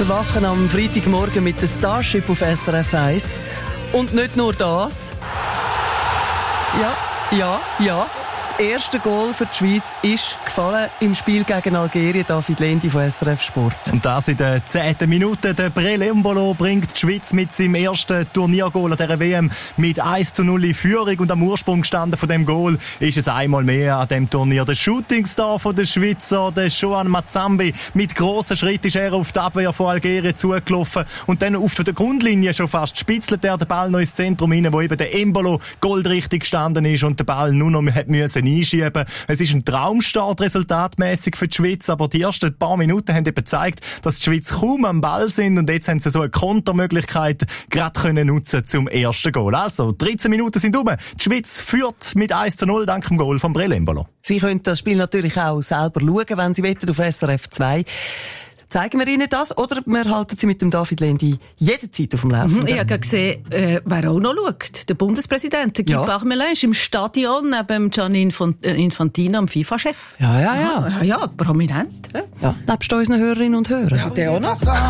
Verwachen am Freitagmorgen mit dem Starship auf SRF 1. Und nicht nur das. Ja. Das erste Goal für die Schweiz ist gefallen im Spiel gegen Algerien. David Lendi von SRF Sport. Und das in der 10. Minute. Der Breel Embolo bringt die Schweiz mit seinem ersten Turniergoal an dieser WM mit 1:0 in Führung. Und am Ursprung gestanden von dem Goal ist es einmal mehr an dem Turnier. Der Shootingstar von der Schweizer, der Joan Mazambi. Mit grossen Schritten ist er auf die Abwehr von Algerien zugelaufen. Und dann auf der Grundlinie schon fast spitzelt er den Ball noch ins Zentrum hinein, wo eben der Embolo goldrichtig gestanden ist und der Ball nur noch einschieben. Es ist ein Traumstart resultatmäßig für die Schweiz, aber die ersten paar Minuten haben eben gezeigt, dass die Schweiz kaum am Ball sind und jetzt haben sie so eine Kontermöglichkeit gerade nutzen zum ersten Goal. Also, 13 Minuten sind um. Die Schweiz führt mit 1:0 dank dem Goal von Breel Embolo. Sie können das Spiel natürlich auch selber schauen, wenn Sie wollen, auf SRF 2. Zeigen wir Ihnen das oder wir halten Sie mit dem David Lendi jederzeit auf dem Laufenden? Ich habe gesehen, wer auch noch schaut. Der Bundespräsident, der Guy Parmelin, ist im Stadion neben Gianni Infantino, dem FIFA-Chef. Ja. Ja, prominent. Ja, nebst unseren Hörerinnen und Hörern. Ja, der auch noch.